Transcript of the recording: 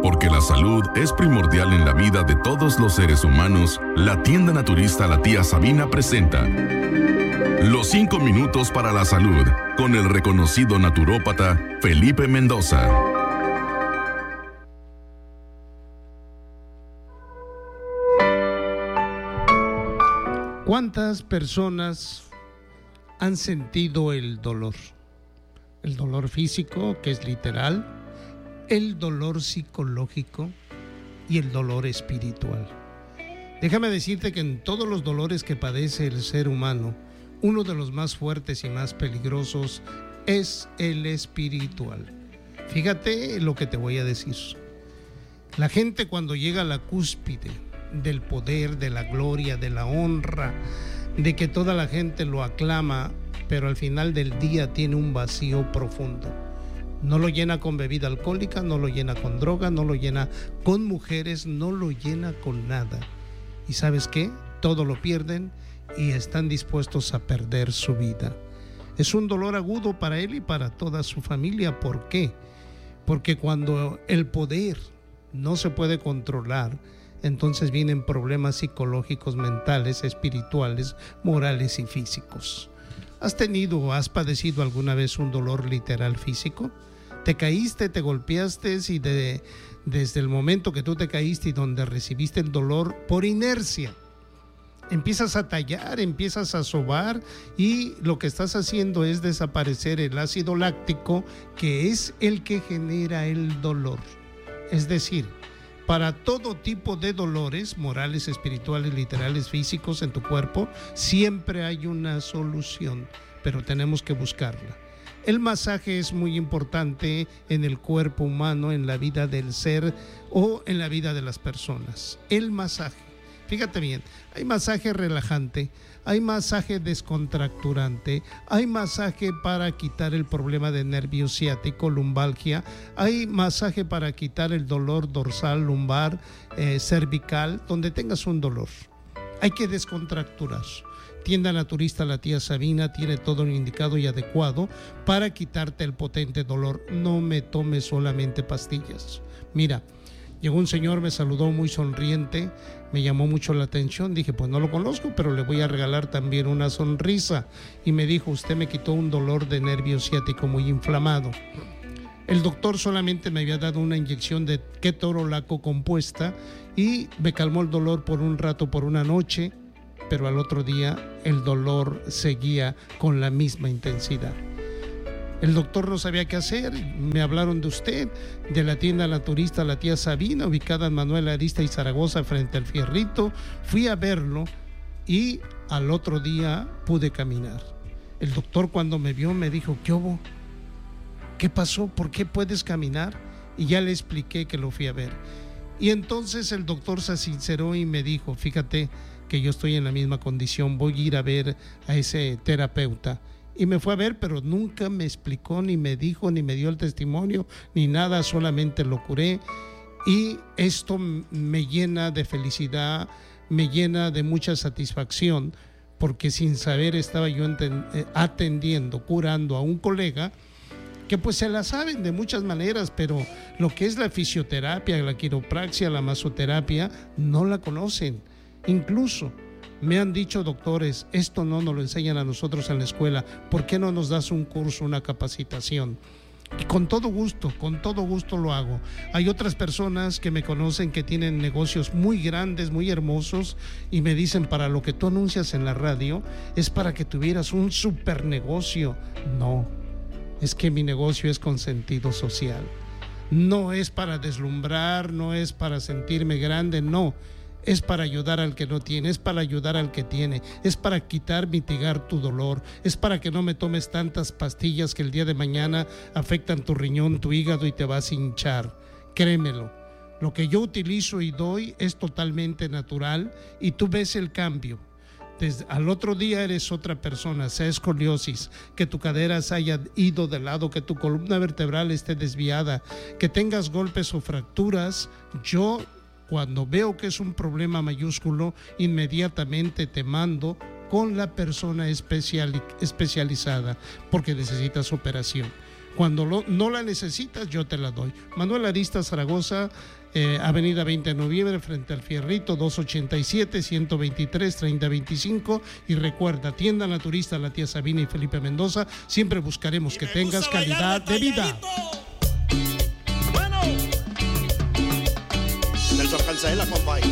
Porque la salud es primordial en la vida de todos los seres humanos, la tienda naturista La Tía Sabina presenta Los 5 minutos para la salud, con el reconocido naturópata Felipe Mendoza. ¿Cuántas personas han sentido el dolor? El dolor físico, que es literal, el dolor psicológico y el dolor espiritual. Déjame decirte que en todos los dolores que padece el ser humano, uno de los más fuertes y más peligrosos es el espiritual. Fíjate lo que te voy a decir. La gente, cuando llega a la cúspide del poder, de la gloria, de la honra, de que toda la gente lo aclama, pero al final del día tiene un vacío profundo. No lo llena con bebida alcohólica, no lo llena con droga, no lo llena con mujeres, no lo llena con nada. ¿Y sabes qué? Todo lo pierden y están dispuestos a perder su vida. Es un dolor agudo para él y para toda su familia. ¿Por qué? Porque cuando el poder no se puede controlar, entonces vienen problemas psicológicos, mentales, espirituales, morales y físicos. ¿Has tenido o has padecido alguna vez un dolor literal físico? Te caíste, te golpeaste y desde el momento que tú te caíste y donde recibiste el dolor, por inercia, empiezas a tallar, empiezas a sobar y lo que estás haciendo es desaparecer el ácido láctico, que es el que genera el dolor. Es decir, para todo tipo de dolores, morales, espirituales, literales, físicos en tu cuerpo, siempre hay una solución, pero tenemos que buscarla. El masaje es muy importante en el cuerpo humano, en la vida del ser o en la vida de las personas. El masaje, fíjate bien, hay masaje relajante, hay masaje descontracturante, hay masaje para quitar el problema de nervio ciático, lumbalgia, hay masaje para quitar el dolor dorsal, lumbar, cervical, donde tengas un dolor. Hay que descontracturar. Tienda naturista La Tía Sabina tiene todo lo indicado y adecuado para quitarte el potente dolor. No me tomes solamente pastillas. Mira, llegó un señor, me saludó muy sonriente, me llamó mucho la atención, dije, pues no lo conozco, pero le voy a regalar también una sonrisa. Y me dijo, usted me quitó un dolor de nervio ciático muy inflamado. El doctor solamente me había dado una inyección de ketorolaco compuesta y me calmó el dolor por un rato, por una noche, pero al otro día el dolor seguía con la misma intensidad. El doctor no sabía qué hacer, me hablaron de usted, de la tienda naturista La Tía Sabina, ubicada en Manuel Arista y Zaragoza, frente al Fierrito. Fui a verlo y al otro día pude caminar. El doctor, cuando me vio, me dijo, ¿qué hubo? ¿Qué pasó? ¿Por qué puedes caminar? Y ya le expliqué que lo fui a ver. Y entonces el doctor se sinceró y me dijo, fíjate que yo estoy en la misma condición, voy a ir a ver a ese terapeuta. Y me fue a ver, pero nunca me explicó, ni me dijo, ni me dio el testimonio, ni nada, solamente lo curé. Y esto me llena de felicidad, me llena de mucha satisfacción, porque sin saber estaba yo atendiendo, curando a un colega que pues se la saben de muchas maneras, pero lo que es la fisioterapia, la quiropraxia, la masoterapia, no la conocen. Incluso me han dicho doctores, esto no nos lo enseñan a nosotros en la escuela, ¿por qué no nos das un curso, una capacitación? Y con todo gusto lo hago. Hay otras personas que me conocen que tienen negocios muy grandes, muy hermosos, y me dicen, para lo que tú anuncias en la radio es para que tuvieras un super negocio. No, es que mi negocio es con sentido social. No es para deslumbrar, no es para sentirme grande, no. Es para ayudar al que no tiene, es para ayudar al que tiene, es para mitigar tu dolor, es para que no me tomes tantas pastillas que el día de mañana afectan tu riñón, tu hígado y te vas a hinchar. Créemelo, lo que yo utilizo y doy es totalmente natural y tú ves el cambio. Al otro día eres otra persona, sea escoliosis, que tu cadera se haya ido de lado, que tu columna vertebral esté desviada, que tengas golpes o fracturas. Yo, cuando veo que es un problema mayúsculo, inmediatamente te mando con la persona especializada porque necesitas operación. Cuando no la necesitas, yo te la doy. Manuel Arista, Zaragoza, Avenida 20 de Noviembre, frente al Fierrito, 287-123-3025. Y recuerda, tienda naturista La Tía Sabina y Felipe Mendoza. Siempre buscaremos que tengas calidad de vida. Nelson Cancela, compadre.